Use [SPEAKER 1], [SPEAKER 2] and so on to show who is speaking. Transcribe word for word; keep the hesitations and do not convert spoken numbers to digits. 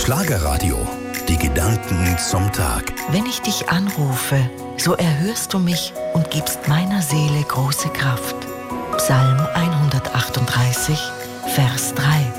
[SPEAKER 1] Schlagerradio. Die Gedanken zum Tag.
[SPEAKER 2] Wenn ich dich anrufe, so erhörst du mich und gibst meiner Seele große Kraft. Psalm hundertachtunddreißig, Vers drei.